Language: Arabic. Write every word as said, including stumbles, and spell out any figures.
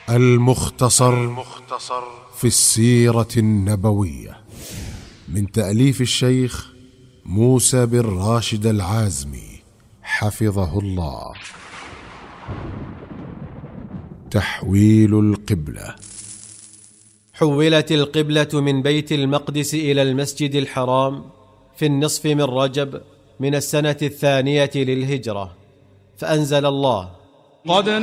المختصر في السيرة النبوية من تأليف الشيخ موسى بن راشد العازمي حفظه الله. تحويل القبلة. حولت القبلة من بيت المقدس إلى المسجد الحرام في النصف من رجب من السنة الثانية للهجرة، فأنزل الله: قد